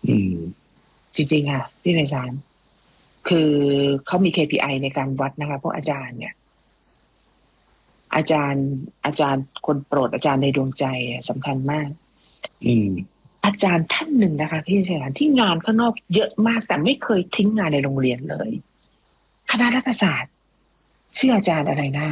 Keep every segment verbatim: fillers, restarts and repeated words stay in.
อืมจริงๆค่ะพี่ไพศาลคือเขามี เค พี ไอ ในการวัดนะคะพวกอาจารย์เนี่ยอาจารย์อาจารย์คนโปรดอาจารย์ในดวงใจสำคัญมากอืมอาจารย์ท่านหนึ่งนะคะพี่ไพศาลที่งานข้างนอกเยอะมากแต่ไม่เคยทิ้งงานในโรงเรียนเลยคณะรัฐศาสตร์ชื่ออาจารย์อะไรนะ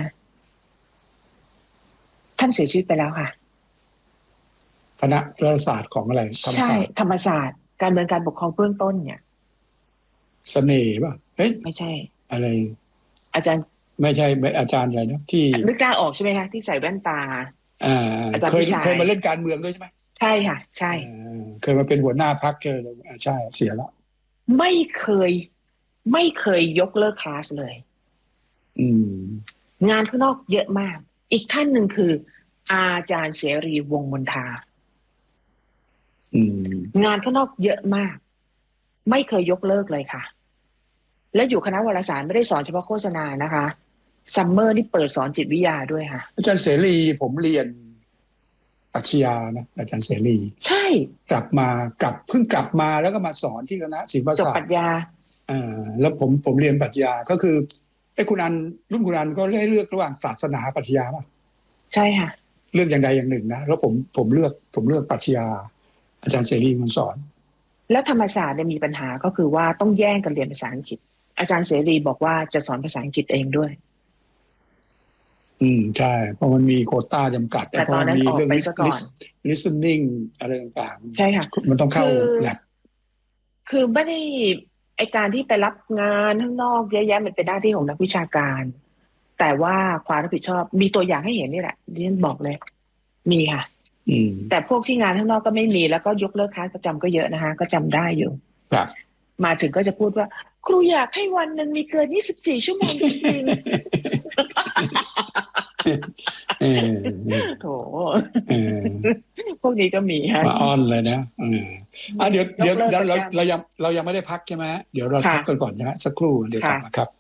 ท่านเสียชีวิตไปแล้วค่ะคณะรัฐศาสตร์ของอะไรธรรมใช่ศาสตร์ธรรมศาสตร์การเมืองการปกครองเบื้องต้นเนี่ยเสน่ห์ป่ะเฮ้ยไม่ใช่อะไรอาจารย์ไม่ใช่ไม่อาจารย์อะไรนะที่นึกกล้าออกใช่ไหมคะที่ใส่แว่นตาอ่าอาจารเคยย์ผู้ชายเคยมาเล่นการเมืองด้วยใช่ไหมใช่ค่ะใช่อ่าเคยมาเป็นหัวหน้าพรรคเคยอ่าใช่เสียแล้วไม่เคยไม่เคยยกเลิกคลาสเลยอืมงานข้างนอกเยอะมากอีกท่านหนึ่งคืออาจารย์เสรีวงศ์มนทาอืมงานข้างนอกเยอะมากไม่เคยยกเลิกเลยค่ะและอยู่คณะวารสารไม่ได้สอนเฉพาะโฆษณานะคะซัมเมอร์นี่เปิดสอนจิตวิทยาด้วยค่ะอาจารย์เสรีผมเรียนปรัชญานะอาจารย์เสรีใช่กลับมากลับเพิ่งกลับมาแล้วก็มาสอนที่คณะศิลปจบศาสตร์ปรัชญาอ่าแล้วผมผมเรียนปรัชญาก็คือไอ้คุณอันรุ่นคุณอันก็ให้เลือกระหว่างศาสนาปรัชญาป่ะใช่ค่ะเลือกอย่างใดอย่างหนึ่งนะแล้วผมผมเลือกผมเลือกปรัชญาอาจารย์เสรีคุณสอนแล้วธรรมศาสตร์เนี่ยมีปัญหาก็คือว่าต้องแย่งกันเรียนภาษาอังกฤษอาจารย์เสรีบอกว่าจะสอนภาษาอังกฤษเองด้วยอืมใช่เพราะมันมีโควต้าจำกัดแต่เพราะตอนนั้นออกมันมีเรื่องไปซะก่อน listening อะไรต่างใช่ค่ะๆมันต้องเข้าคือแลบคือไม่ได้ไอการที่ไปรับงานข้างนอกเยอะแยะมันเป็นหน้าที่ของนักวิชาการแต่ว่าความรับผิดชอบมีตัวอย่างให้เห็นนี่แหละดิฉันบอกเลยมีค่ะอืมแต่พวกที่งานข้างนอกก็ไม่มีแล้วก็ยกเลิกคลาสประจำก็เยอะนะคะก็จำได้อยู่ครับมาถึงก็จะพูดว่าครูอยากให้วันหนึ่งมีเกินยี่สิบสี่ชั่วโมงจริงเออๆโถเออพวกนี้ก็มีฮะมาอ้อนเลยนะเอออ่ะเดี๋ยวเดี๋ยวยกเลิกเดี๋ยวเราประจเรายังเรายังไม่ได้พักใช่ไหมเดี๋ยวเราำค่ะพักกันก่อนนะฮะสักครู่เดี๋ยวกลับมาค่ะครับ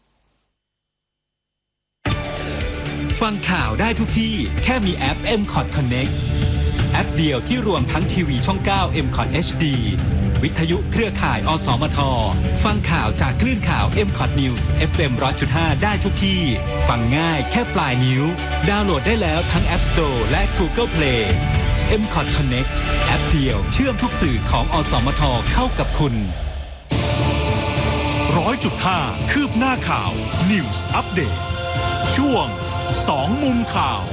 ฟังข่าวได้ทุกที่แค่มีแอป เอ็ม คอท Connect แอปเดียวที่รวมทั้งทีวีช่อง เก้า เอ็ม คอท เอช ดี วิทยุเครือข่าย อสมท ฟังข่าวจากคลื่นข่าว เอ็ม คอท News เอฟ เอ็ม หนึ่งร้อยจุดห้า ได้ทุกที่ ฟังง่ายแค่ปลายนิ้ว ดาวน์โหลดได้แล้วทั้ง App Store และ Google Play เอ็ม คอท Connect แอปเดียวเชื่อมทุกสื่อของอสมทเข้ากับคุณร้อยจุดห้า คืบหน้าข่าว News Update ช่วงสองมุมข่าว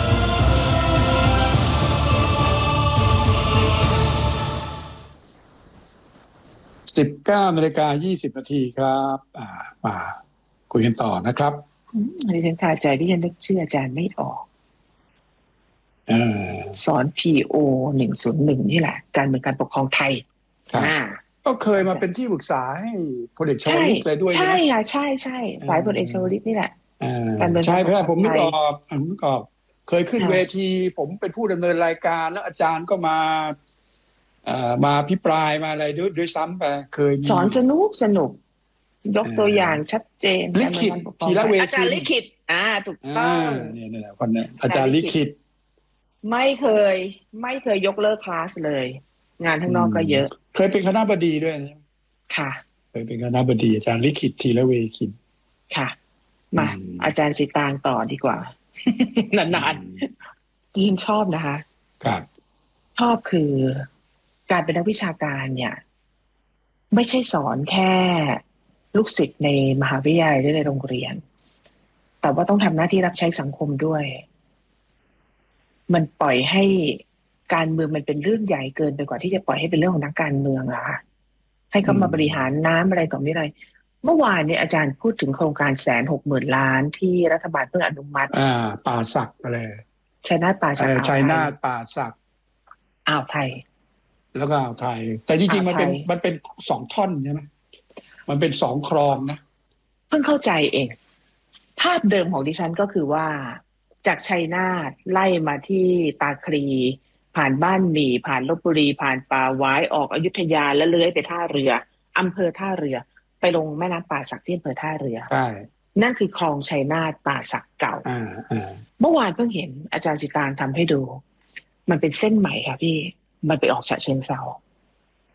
สิบเก้านาฬิกายี่สิบนาทีครับอ่ามาคุยกันต่อนะครับดิฉันคาใจที่ฉันนึกชื่ออาจารย์ไม่ออกเออสอน พี โอ หนึ่งศูนย์หนึ่งนี่แหละการเมืองการปกครองไทยอ่าก็เคยมาเป็นที่ปรึกษาให้พลเอกชวลิตเลยด้วยใช่ค่ะใช่ใช่สายพลเอกชวลิตนี่แหละใช่เพื่อนผมนึกออกผมนึกออกเคยขึ้นเวทีผมเป็นผู้ดำเนินรายการแล้วอาจารย์ก็มาเอ่อมาพิปรายมาอะไรด้วยด้วยซ้ำไปเคยสอนสนุกสนุกยกตัวอย่างชัดเจนลิขิตทีละเวทีอาจารย์ลิขิตอ่าถูกต้องเนี่ยเนี่ยคนนี้อาจารย์ลิขิตไม่เคยไม่เคยยกเลิกคลาสเลยงานข้างนอกก็เยอะเคยเป็นคณบดีด้วยนะค่ะเคยเป็นคณบดีอาจารย์ลิขิตทีละเวทีค่ะมาอาจารย์สิตางต่อดีกว่านานๆยินชอบนะคะครับชอบคือการเป็นนักวิชาการเนี่ยไม่ใช่สอนแค่ลูกศิษย์ในมหาวิทยาลัยหรือในโรงเรียนแต่ว่าต้องทำหน้าที่รับใช้สังคมด้วยมันปล่อยให้การเมืองมันเป็นเรื่องใหญ่เกินไปกว่าที่จะปล่อยให้เป็นเรื่องของนักการเมืองอะค่ะให้เขามาบริหารน้ำอะไรต่อไม่อะไรเมื่อวานเนี่ยอาจารย์พูดถึงโครงการแสนหกหมื่นล้านที่รัฐบาลเพิ่งอนุมัติอ่าป่าสักอะไรชัยนาทป่าสักชัยนาทป่าสักอ่าวไทยแล้วก็อ่าวไทยแต่จริงๆมันเป็นมันเป็นสองท่อนใช่ไหมมันเป็นสองคลองนะเพิ่งเข้าใจเองภาพเดิมของดิฉันก็คือว่าจากชัยนาทไล่มาที่ตาคลีผ่านบ้านหมี่ผ่านลพบุรีผ่านป่าไว้ออกอยุธยาแล้วเลื้อยไปท่าเรืออำเภอท่าเรือไปลงแม่น้ำป่าสักที่อำเภอท่าเรือใช่นั่นคือคลองชัยนาทป่าสักเก่าอ่าอ่าเมื่อวานเพิ่งเห็นอาจารย์สิตางทำให้ดูมันเป็นเส้นใหม่ค่ะพี่มันไปออกฉะเชิงเทรา